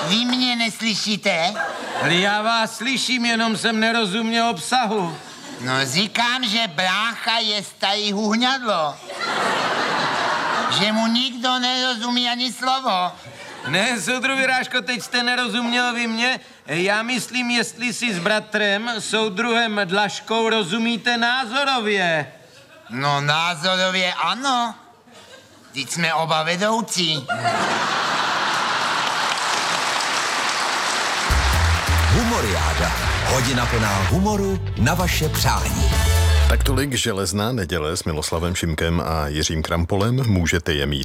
Vy mě neslyšíte? Ale já vás slyším, jenom jsem nerozuměl obsahu. No říkám, že brácha je starý huhňadlo. Že mu nikdo nerozumí ani slovo. Ne, soudru Vyrážko, teď jste nerozuměl vy mě. Já myslím, jestli si s bratrem, soudruhem Dlaškou, rozumíte názorově. No názorově ano. Teď jsme oba vedoucí. Humoriáda. Hodina plná humoru na vaše přání. Tak tolik Železná neděle s Miloslavem Šimkem a Jiřím Krampolem. Můžete je mít